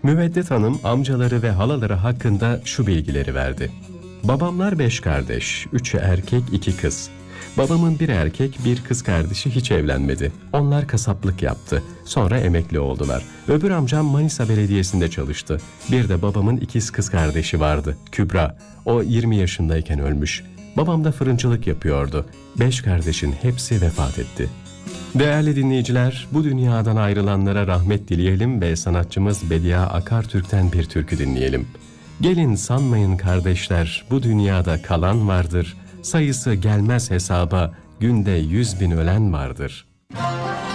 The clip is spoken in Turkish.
Müveddet Hanım amcaları ve halaları hakkında şu bilgileri verdi. Babamlar 5 kardeş, 3'ü erkek 2 kız. Babamın bir erkek bir kız kardeşi hiç evlenmedi. Onlar kasaplık yaptı. Sonra emekli oldular. Öbür amcam Manisa Belediyesi'nde çalıştı. Bir de babamın ikiz kız kardeşi vardı, Kübra. O 20 yaşındayken ölmüş. Babam da fırıncılık yapıyordu. 5 kardeşin hepsi vefat etti. Değerli dinleyiciler, bu dünyadan ayrılanlara rahmet dileyelim ve sanatçımız Bediye Akartürk'ten bir türkü dinleyelim. Gelin sanmayın kardeşler, bu dünyada kalan vardır. Sayısı gelmez hesaba, günde 100.000 ölen vardır.